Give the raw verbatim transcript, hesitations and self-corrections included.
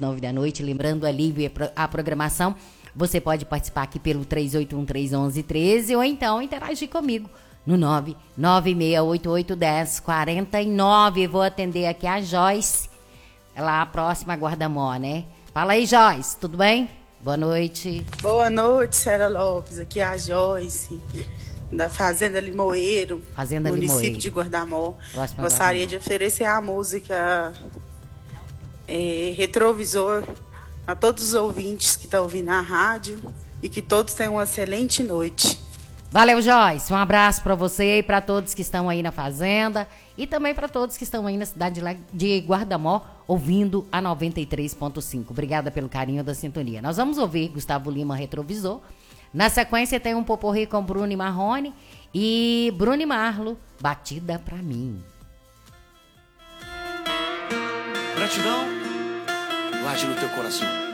nove da noite. Lembrando ali a programação, você pode participar aqui pelo três oito um três um um um três ou então interagir comigo no nove nove seis oito oito um zero quatro nove. Vou atender aqui a Joyce, ela é a próxima guarda-mó, né? Fala aí, Joyce, tudo bem? Boa noite. Boa noite, Sara Lopes. Aqui é a Joyce, da Fazenda Limoeiro, Fazenda município Limoeiro. de Guardamó. Próxima Gostaria Guardamó. de oferecer a música é, Retrovisor a todos os ouvintes que estão ouvindo a rádio e que todos tenham uma excelente noite. Valeu, Joyce. Um abraço para você e para todos que estão aí na Fazenda e também para todos que estão aí na cidade de Guardamó ouvindo a noventa e três ponto cinco. Obrigada pelo carinho da sintonia. Nós vamos ouvir Gustavo Lima, Retrovisor. Na sequência tem um poporri com Bruno e Marrone e Bruno e Marlo, Batida Pra Mim. Gratidão, guarde no teu coração.